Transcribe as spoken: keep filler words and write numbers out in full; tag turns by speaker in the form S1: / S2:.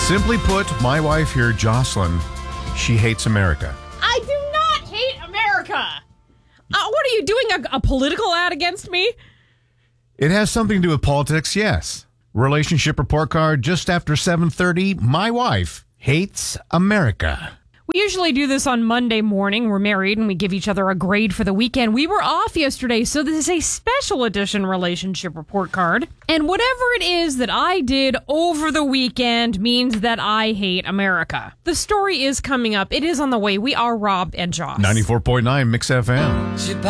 S1: Simply put, my wife here, Jocelyn, she hates America.
S2: I do not hate America. Uh, what are you doing, a, a political ad against me?
S1: It has something to do with politics, yes. Relationship report card just after seven thirty. My wife hates America.
S2: We usually do this on Monday morning. We're married and we give each other a grade for the weekend. We were off yesterday, so this is a special edition relationship report card. And whatever it is that I did over the weekend means that I hate America. The story is coming up. It is on the way. We are Rob and Joss.
S1: ninety-four point nine Mix F M.